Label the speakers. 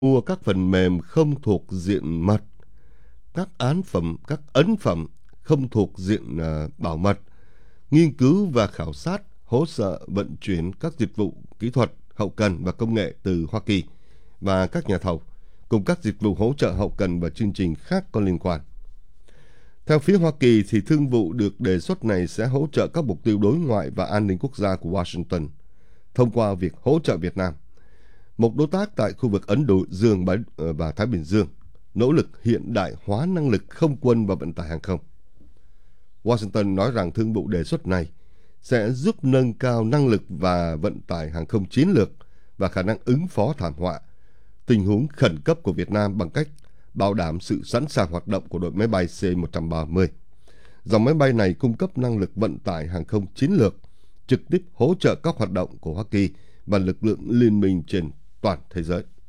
Speaker 1: mua các phần mềm không thuộc diện mật, các ấn phẩm không thuộc diện bảo mật, nghiên cứu và khảo sát, hỗ trợ vận chuyển các dịch vụ kỹ thuật, hậu cần và công nghệ từ Hoa Kỳ và các nhà thầu, cùng các dịch vụ hỗ trợ hậu cần và chương trình khác có liên quan. Theo phía Hoa Kỳ, thì thương vụ được đề xuất này sẽ hỗ trợ các mục tiêu đối ngoại và an ninh quốc gia của Washington thông qua việc hỗ trợ Việt Nam, một đối tác tại khu vực Ấn Độ Dương và Thái Bình Dương, nỗ lực hiện đại hóa năng lực không quân và vận tải hàng không. Washington nói rằng thương vụ đề xuất này sẽ giúp nâng cao năng lực và vận tải hàng không chiến lược và khả năng ứng phó thảm họa, tình huống khẩn cấp của Việt Nam bằng cách bảo đảm sự sẵn sàng hoạt động của đội máy bay C-130. Dòng máy bay này cung cấp năng lực vận tải hàng không chiến lược, trực tiếp hỗ trợ các hoạt động của Hoa Kỳ và lực lượng liên minh trên toàn thế giới.